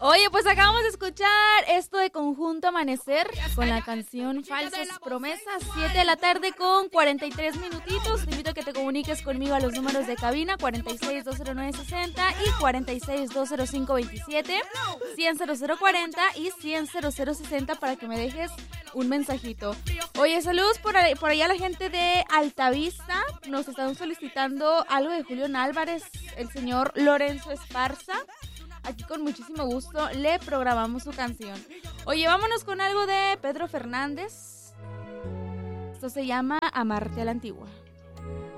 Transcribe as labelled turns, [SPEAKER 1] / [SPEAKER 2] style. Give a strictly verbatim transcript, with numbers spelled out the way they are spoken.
[SPEAKER 1] Oye, pues acabamos de escuchar esto de Conjunto Amanecer con la canción Falsas Promesas. siete de la tarde con cuarenta y tres minutitos. Te invito a que te comuniques conmigo a los números de cabina cuarenta y seis, dos cero nueve, sesenta y cuarenta y seis, dos cero cinco, veintisiete, cien, cero cero cuarenta y cien, cero cero sesenta para que me dejes un mensajito. Oye, saludos por, ahí, por allá a la gente de Altavista. Nos están solicitando algo de Julián Álvarez, el señor Lorenzo Esparza. Aquí con muchísimo gusto le programamos su canción. Oye, vámonos con algo de Pedro Fernández. Esto se llama Amarte a la Antigua.